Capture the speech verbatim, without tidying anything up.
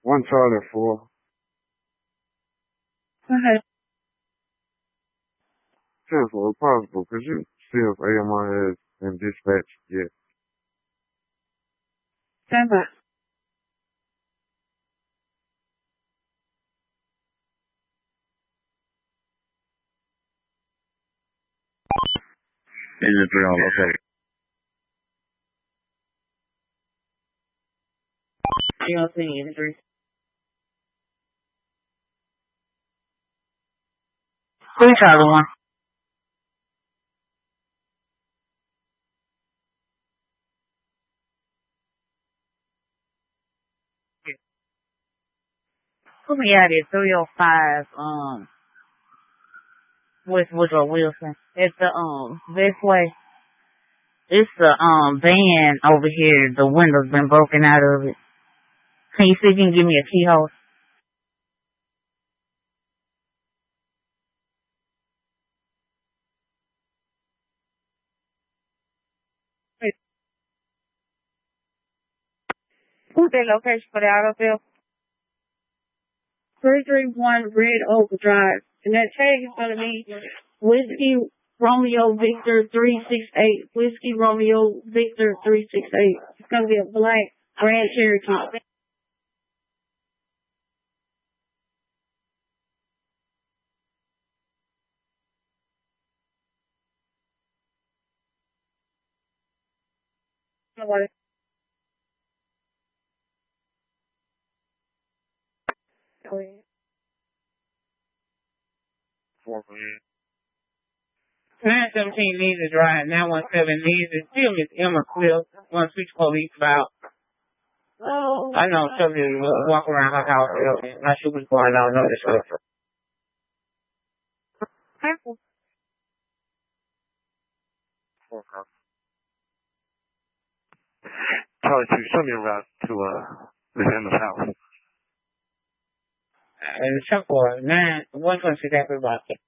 One Charlie four. Okay. ten four, if possible. Could you see if A M I has been dispatched yet? Stand by. Agent three on location. You don't see any injuries. Three Charlie one. Put me out at three oh five, um, West Woodrow Wilson. It's the, um, Best Way. It's the, um, van over here. The window's been broken out of it. Can you see if you can give me a keyhole? Who's that location for the auto sale? three three one Red Oak Drive. And that tag is going to be Whiskey Romeo Victor three six eight. Whiskey Romeo Victor three six eight. It's going to be a black Grand Cherokee. Nobody. Oh, yeah. Four for you. nine seventeen Leeds Drive, nine one seven Leeds. Still Miss Emma Quill. One switch police about. Oh. I know some of you walk around her house. I should be going on notice. Careful. Four cops. Charlie two, show me a route to uh Miss Emma's house. And check for nine one twenty six after about